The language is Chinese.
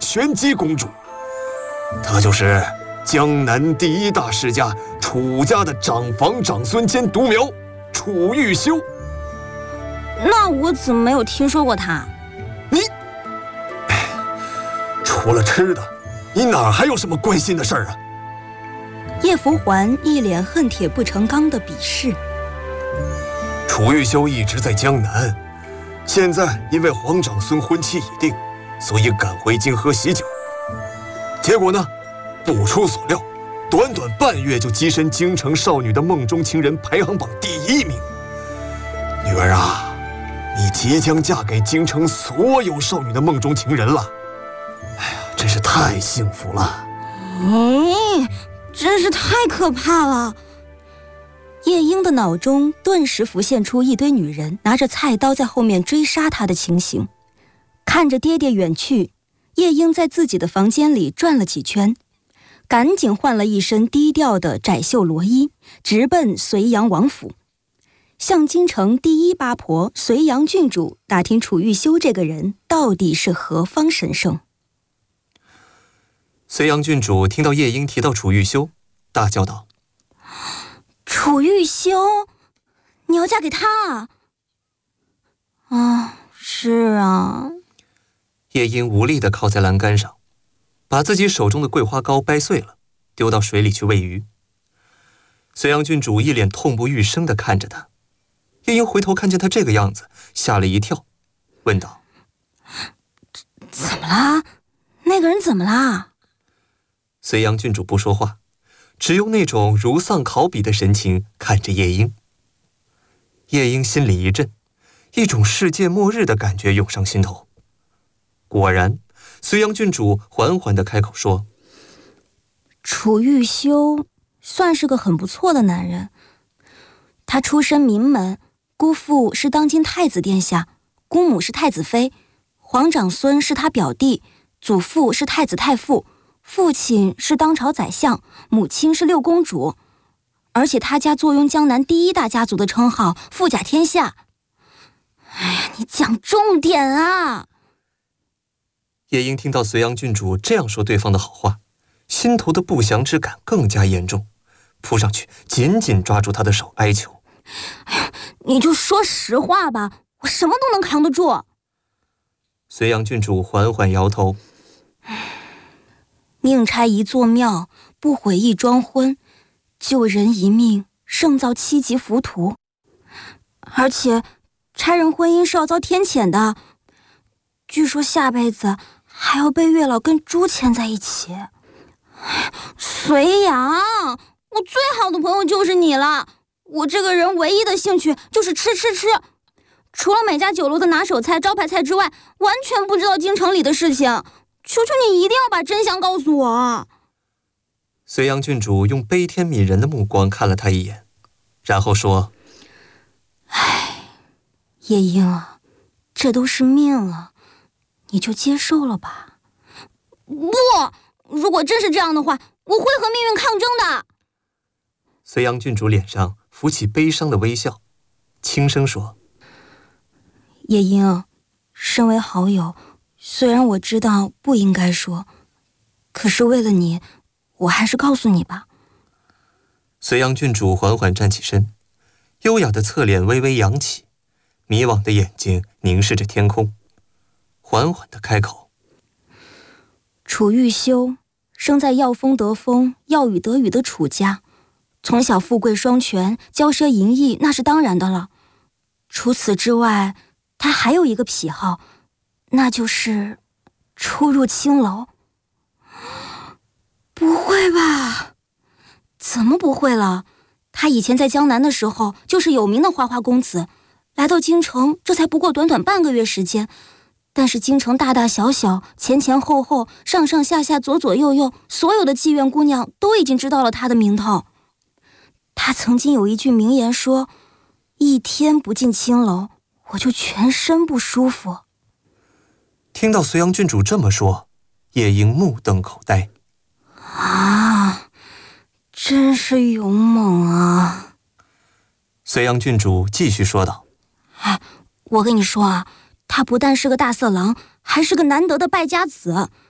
玄机公主，她就是江南第一大世家楚家的长房长孙兼独苗楚玉修。 那我怎么没有听说过她？ 你，除了吃的，你哪还有什么关心的事儿啊？ 叶福环一脸恨铁不成钢的鄙视。 楚玉修一直在江南，现在因为皇长孙婚期已定，所以赶回京河喜酒。结果呢，不出所料，短短半月就跻身京城少女的梦中情人排行榜第1名。女儿啊，你即将嫁给京城所有少女的梦中情人了。哎呀，真是太幸福了。 真是太可怕了。夜莺的脑中顿时浮现出一堆女人拿着菜刀在后面追杀她的情形。看着爹爹远去，夜莺在自己的房间里转了几圈，赶紧换了一身低调的窄袖罗衣，直奔隋阳王府，向京城第一八婆隋阳郡主打听楚玉修这个人到底是何方神圣。 隋阳郡主听到夜莺提到楚玉修，大叫道： 楚玉修，你要嫁给他啊？是啊。 夜莺无力地靠在栏杆上，把自己手中的桂花糕掰碎了，丢到水里去喂鱼。隋阳郡主一脸痛不欲生地看着他，夜莺回头看见他这个样子，吓了一跳，问道： 怎么啦？那个人怎么啦？ 隋阳郡主不说话，只用那种如丧考妣的神情看着夜莺。夜莺心里一震，一种世界末日的感觉涌上心头。果然，隋阳郡主缓缓地开口说： 楚玉修算是个很不错的男人，他出身名门，姑父是当今太子殿下，姑母是太子妃，皇长孙是他表弟，祖父是太子太傅，父亲是当朝宰相，母亲是六公主，而且他家坐拥江南第一大家族的称号，富甲天下。哎呀，你讲重点啊！ 夜莺听到隋阳郡主这样说对方的好话，心头的不祥之感更加严重，扑上去紧紧抓住他的手哀求： 哎呀，你就说实话吧，我什么都能扛得住。 隋阳郡主缓缓摇头： 宁拆一座庙，不毁一桩婚，救人一命，胜造7级浮屠。而且拆人婚姻是要遭天谴的，据说下辈子还要被月老跟猪牵在一起。隋阳，我最好的朋友就是你了，我这个人唯一的兴趣就是吃，除了每家酒楼的拿手菜、招牌菜之外，完全不知道京城里的事情。求求你一定要把真相告诉我。 隋阳郡主用悲天悯人的目光看了他一眼，然后说： 唉，夜莺啊，这都是命啊，你就接受了吧。不，如果真是这样的话，我会和命运抗争的。 隋阳郡主脸上浮起悲伤的微笑，轻声说： 夜莺，身为好友，虽然我知道不应该说，可是为了你，我还是告诉你吧。 隋阳郡主缓缓站起身，优雅的侧脸微微扬起，迷惘的眼睛凝视着天空，缓缓地开口： 楚玉修生在要风得风，要雨得雨的楚家，从小富贵双全，骄奢淫逸那是当然的了。除此之外，他还有一个癖好，那就是出入青楼。不会吧？怎么不会了？他以前在江南的时候就是有名的花花公子，来到京城这才不过短短半个月时间，但是京城大大小小，前前后后，上上下下，左左右右，所有的妓院姑娘都已经知道了他的名头。他曾经有一句名言说：一天不进青楼，我就全身不舒服。 听到隋阳郡主这么说，夜莺目瞪口呆。 啊，真是勇猛啊！ 隋阳郡主继续说道： 哎，我跟你说啊，他不但是个大色狼，还是个难得的败家子。